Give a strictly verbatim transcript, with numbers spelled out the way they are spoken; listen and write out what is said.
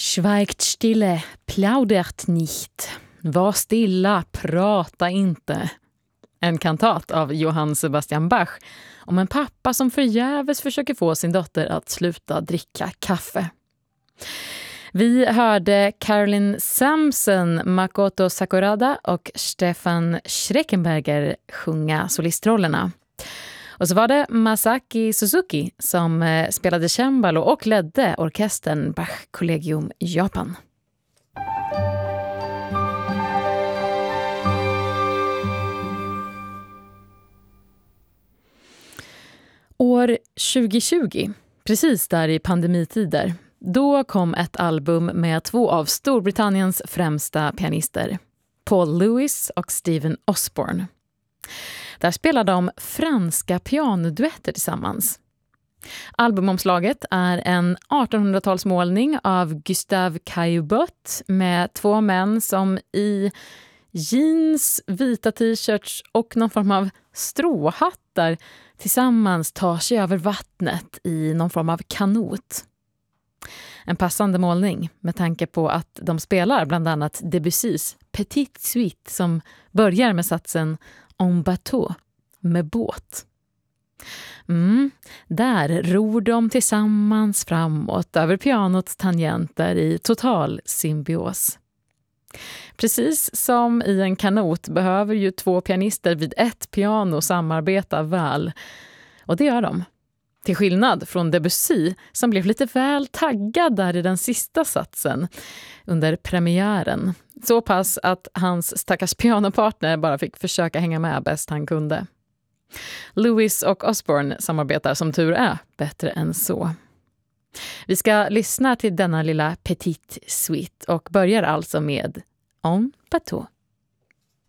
Schweigt stille, plaudert nicht. Var stilla, prata inte. En kantat av Johann Sebastian Bach om en pappa som förgäves försöker få sin dotter att sluta dricka kaffe. Vi hörde Caroline Samson, Makoto Sakurada och Stefan Schreckenberger sjunga solistrollerna. Och så var det Masaki Suzuki som spelade cembalo och ledde orkestern Bach Collegium Japan. År tjugohundratjugo, precis där i pandemitider, då kom ett album med två av Storbritanniens främsta pianister, Paul Lewis och Stephen Osborne. Där spelade de franska pianoduetter tillsammans. Albumomslaget är en artonhundratalsmålning av Gustave Caillebotte med två män som i jeans, vita t-shirts och någon form av stråhattar tillsammans tar sig över vattnet i någon form av kanot. En passande målning med tanke på att de spelar bland annat Debussys Petite Suite som börjar med satsen En bateau, med båt. Mm, där ror de tillsammans framåt över pianots tangenter i total symbios. Precis som i en kanot behöver ju två pianister vid ett piano samarbeta väl. Och det gör de. Till skillnad från Debussy som blev lite väl taggad där i den sista satsen under premiären. Så pass att hans stackars pianopartner bara fick försöka hänga med bäst han kunde. Lewis och Osborne samarbetar som tur är bättre än så. Vi ska lyssna till denna lilla Petite Suite och börjar alltså med En bateau.